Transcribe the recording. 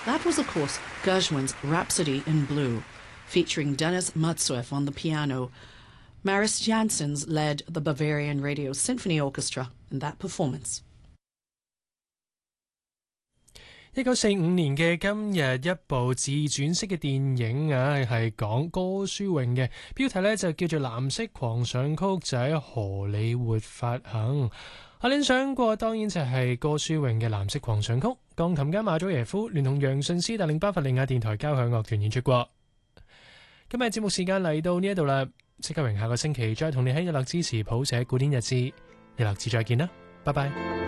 That was, of course, Gershwin's Rhapsody in Blue, featuring Denis Matsuev on the piano. Maris Janssens led the Bavarian Radio Symphony Orchestra in that performance. 1945年嘅今日，一部自傳式嘅電影啊，係講歌書詠嘅，標題呢就叫做《藍色狂想曲》，就喺荷里活發行。下年上過當然就係歌書詠嘅《藍色狂想曲》，鋼琴家馬祖耶夫聯同楊順斯帶領巴伐利亞電台交響樂團演出過。今日節目時間嚟到呢一度啦，戚家榮下個星期再同你喺日落之時譜寫古典日誌，日落之再見啦，拜拜。